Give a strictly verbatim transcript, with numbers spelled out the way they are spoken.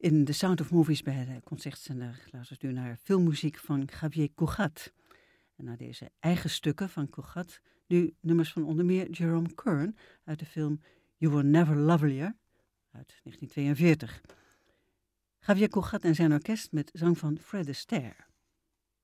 In The Sound of Movies bij de Concertzender luistert u naar filmmuziek van Xavier Cugat. En naar deze eigen stukken van Cugat nu nummers van onder meer Jerome Kern uit de film You Were Never Lovelier uit negentien tweeënveertig. Xavier Cugat en zijn orkest met zang van Fred Astaire.